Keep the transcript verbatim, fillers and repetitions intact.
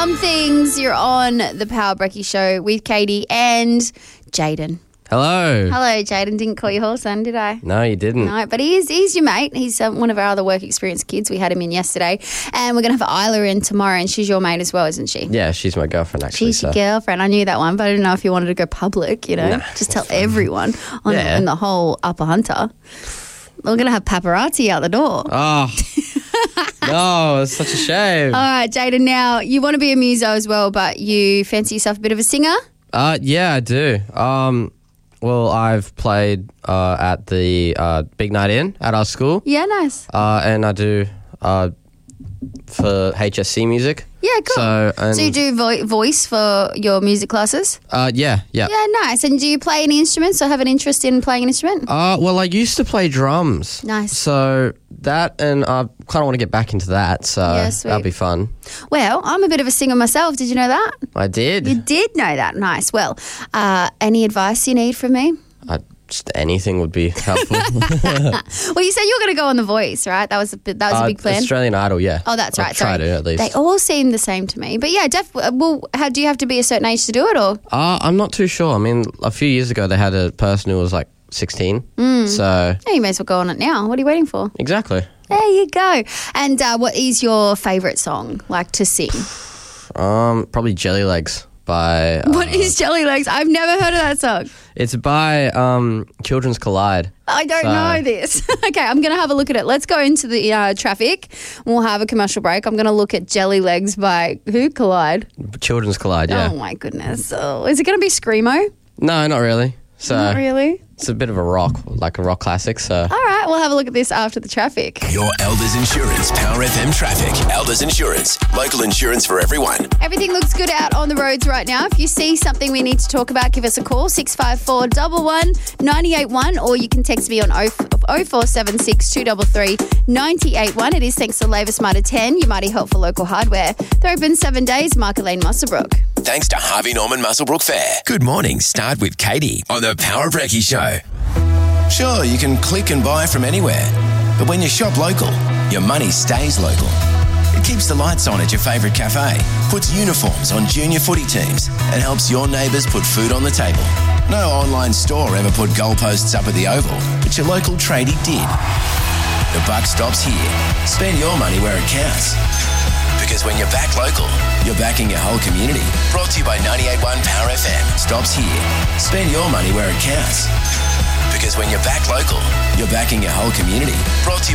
Some Things. You're on the Power Brekkie Show with Katie and Jaden. Hello. Hello, Jaden. Didn't call you horse son, did I? No, you didn't. No, but he is, he's your mate. He's um, one of our other work experience kids. We had him in yesterday. And we're going to have Isla in tomorrow, and she's your mate as well, isn't she? Yeah, she's my girlfriend, actually. She's so. your girlfriend. I knew that one, but I didn't know if you wanted to go public, you know. Nah, Just tell everyone on Yeah. in the whole Upper Hunter. We're going to have paparazzi out the door. Oh, no, it's such a shame. All right, Jaden, now you want to be a muso as well, but you fancy yourself a bit of a singer? Uh, yeah, I do. Um, well, I've played uh, at the uh, Big Night Inn at our school. Yeah, nice. Uh, and I do uh, for H S C music. Yeah, cool. So, and, So you do vo- voice for your music classes? Uh, yeah, yeah. Yeah, nice. And do you play any instruments or have an interest in playing an instrument? Uh, well, I used to play drums. Nice. So that, and I kind of want to get back into that, so Yeah, sweet. that'll be fun. Well, I'm a bit of a singer myself. Did you know that? I did. You did know that. Nice. Well, uh, any advice you need from me? I, just anything would be helpful. Well, you said you were going to go on The Voice, right? That was a, bit- that was Uh, a big plan. Australian Idol, yeah. Oh, that's I'll right. try Sorry. to, at least. They all seem the same to me. But yeah, def- well, how, do you have to be a certain age to do it, or? Uh, I'm not too sure. I mean, a few years ago, they had a person who was like sixteen. Mm. So, Yeah, you may as well go on it now. What are you waiting for? exactly. There you go. And uh, what is your favourite song, like, to sing? Um, probably Jelly Legs by... Uh, What is Jelly Legs? I've never heard of that song. It's by um, Children's Collide. I don't So- know this. Okay, I'm going to have a look at it. Let's go into the uh, traffic. We'll have a commercial break. I'm going to look at Jelly Legs by who? Collide? Children's Collide, yeah. Oh, my goodness. Oh, is it going to be Screamo? No, not really. So, Not really. it's a bit of a rock, like a rock classic, so... All right, we'll have a look at this after the traffic. Your Elders Insurance Power F M traffic. Elders Insurance, local insurance for everyone. Everything looks good out on the roads right now. If you see something we need to talk about, give us a call, six five four, one one, nine eight one, or you can text me on oh four seven six, two three three, nine eight one. It is thanks to Labour Smarter ten, your mighty help for local hardware. They're open seven days, Market Lane, Muswellbrook. Thanks to Harvey Norman Muswellbrook Fair. Good morning. Start with Katie on the Power Brekkie Show. Sure, you can click and buy from anywhere, but when you shop local, your money stays local. It keeps the lights on at your favourite cafe, puts uniforms on junior footy teams, and helps your neighbours put food on the table. No online store ever put goalposts up at the Oval, but your local tradie did. The buck stops here. Spend your money where it counts. Because when you're back local, you're backing your whole community. Brought to you by ninety-eight point one Power F M. Stops here. Spend your money where it counts. Because when you're back local, you're backing your whole community. Brought to you